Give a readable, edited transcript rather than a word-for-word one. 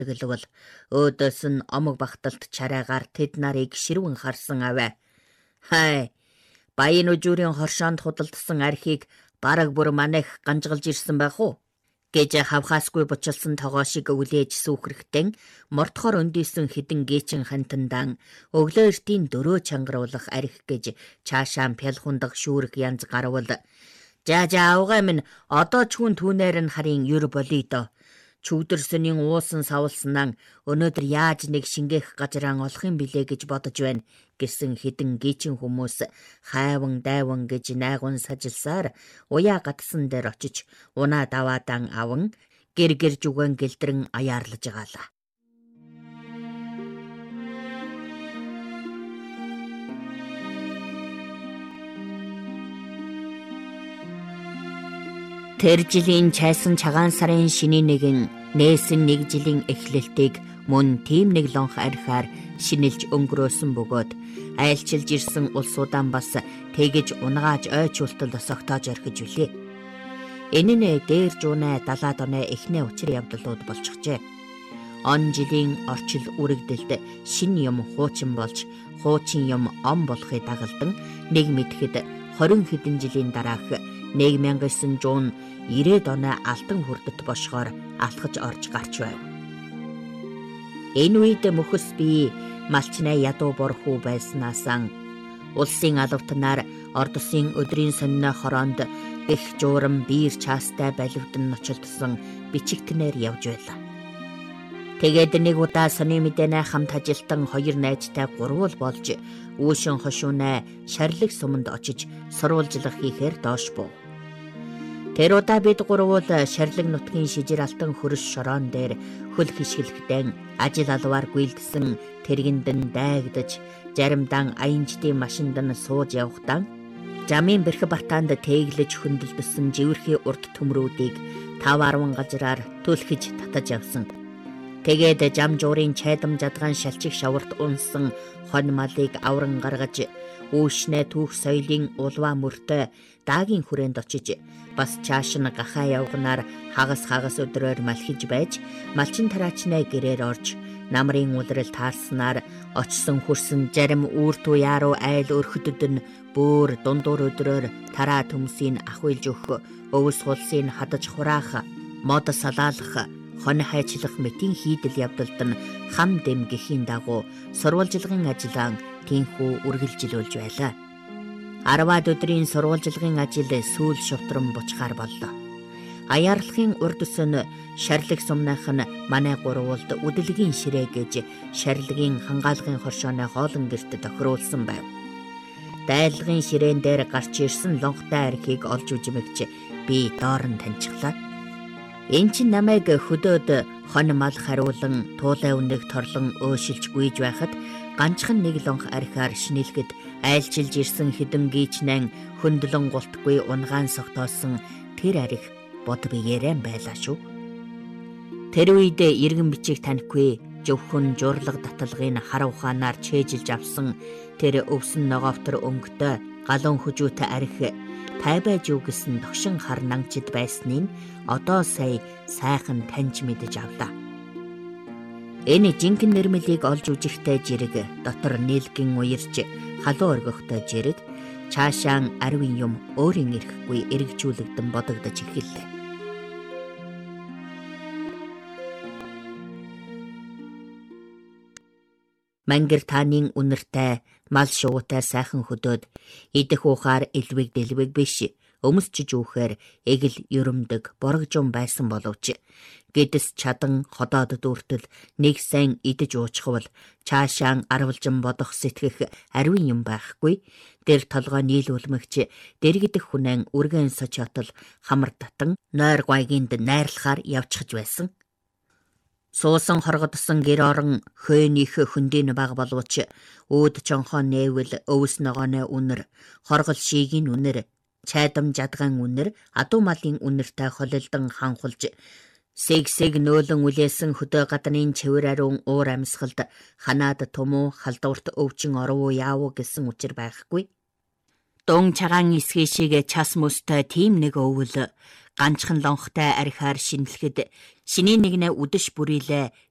Тэгэлвэл өөдөөс нь омог багталт чараагаар тэд нарыг ширвэн харсан авэ. Хай, баян үжүүрийн хоршоонд худалдсан архийг бараг бүр манайх ганжгалж ирсэн байх уу? Гэж хавхаасгүй бучилсан тогоо шиг өвлээж сүүхрэхтэн мортохоор өндийсэн хідэн гээчин хантандан өглөө эртийн дөрөө чангаруулах арх гэж цаашаа пялхундаг шүүрэх янз гарвал жаа авгаа минь одоо ч хүн түүнээр нь харин юр болий доо. Чүүдэрсний уусан савлснаа өнөөдөр яаж нэг шингээх газраан олох юм билээ гэж бодож байна гэсэн хідэн гээчин хүмүүс хайван дайван гэж найгун сажилсаар уяа гатсан дээр очиж унаа даваадан аван гэр зүгэн гэлтрэн аяарлаж гаалаа. Тэр жилийн чайсан цагаан сарын шинийн нэгэн нээсэн нэг жилийн эхлэлтийг мөн тийм нэг лонх архиар шинэлж өнгөрөөсөн бөгөөд айлчилж ирсэн улсуудаа бас тэгэж унгааж ойчултал согтоож орхиж үлээ. Энэ нь дээр жуунай 70-аад оны эхний учир явдлууд болчихжээ. Он жилийн орчил үрэгдэлд шин юм хуучин болж хуучин юм он болохыг дагалдан нэг мэдхэд 20 хэдэн жилийн дараах 1990 оны алтан хүрдэт бошгоор алхаж орж гарч байв. Энэ үед мөхөс бие малчнаа ядуу борхуу байснаасаа улсын алавтнаар ордосын өдрийн сонины хороонд их жуурам биер чаастай баливдан ночилдсан бичигтнээр явж байлаа. Тэгээд нэг удаа сони мэдэнэ хамт ажилтан хоёр найзтай гурвал болж үүшин хошуунаа шарлаг суманд очиж сурвалжлах хийхээр доош буу. Тэр удаа бид гурвал шарлаг нутгийн шижир алтан хөрш шороон дээр хөл хишгэлэхдээ ажил алваар гүйлдсэн тэргэндэн дайгдаж заримдан аянчдын машинд нь сууж явхдаа жамын бэрх бартаанд тэглэж хөндлөдсөн живэрхий урд төмрүүдийг 5-10 газраар түлхэж татаж явсан. Тэгээд жам жуурын чайдам жадгаан шалчиг шаварт унсан хон малыг авран гаргаж үүшнээ түүх соёлын улваа мөртөө даагийн хүрээнд очиж бас чааш нь гахаа явганаар хагас өдрөөр малхиж байж малчин тараачнаа гэрээр орж намрын улирал таарснаар очсон хөрсөн зарим үүрт уяаруу айл өрхөдөд нь бөөр дундуур өдрөөр тараа төмсийн ахуйлж өгөх өвс хулсыг хадаж хураах мод салаалах хон хайчлах мэтийн хийдэл явдалд нь хам дэм гэхийн дагуу сурвалжлагын ажиллаан тийхүү үргэлжилүүлж байлаа. 10-аад өдрийн сурвалжлагын ажил сүүл шутран бучгаар боллоо. Аяарлахын урд өсөн шарлаг сумнах нь манай гурвуулд үдэлгийн ширээ гэж шарлагын хангаалгын хоршооны хоолн гэрт тохируулсан байв. Дайлгын ширээн дээр гарч ирсэн лонхтой архийг олж үзмэгч би доор нь таньчихлаа. Энд чинь намайг хөдөөд хон мал хариулан туулай үнэг торлон өөшилж гүйж байхад ганцхан нэг лонх архиар шинэлгэд айлчилж ирсэн хідэн гийчнэн хөндлөн гултгүй унгаан согтоосон тэр арх бод биеэрэн байлаа шүү. Тэр үед иргэн бичиг танихгүй зөвхөн журлаг таталгын хар ухаанаар чэжилж авсан тэр өвсөн ногоовтор өнгөтэй галуун хөжөөтэй арх тайбай жүү гэсэн тогшин хар нангчид байсныг одоо сая сайхан таньж мэдэж авлаа. Энэ жинхэнэ нэрмэлийг олж үжихтэй жирэг дотор нийлгэн уярж халуун оргихтой жирэг цаашаа аривын юм өөрийн ирэхгүй эргэжүүлэгдэн бодогдож эхэллээ. Мангэр таанын үнэртэй мал шуутай сайхан хөдөөд идэх уухаар элвэг дэлвэг биш өмсчж үүхээр эгэл ерөмдөг борогжун байсан боловч гэдэс чадан ходоод дүүртэл нэг сайн идэж уучхвал цаашаа арвалжин бодох сэтгэх ариун юм байхгүй. Тэр толгой нийлүүлмэгч дэргидэх хүнэн үргэн сочотол хамар татан нойр гайгинд найрлахаар явчихж байсан. Суусан хоргодсон гэр орон хөөнийх хөндийн баг боловч өөд чонхоо нээвэл өвс ногооны үнэр хоргол шигийн үнэр чайдам жадгаан үнэр адуу малын үнэртэй холилдон ханхулж сэг нөөлөн үлээсэн хөдөө гаднын чивэр ариун уур амьсгалд ханаад тумуу халдварт өвчин оров яав гэсэн учир байхгүй. Дун цагаан эсхий шиг час мөстэй тийм нэг өвөл ганцхан лонхтой архиар шинэлхэд шинийн нэгнээ үдэш бүрэлээ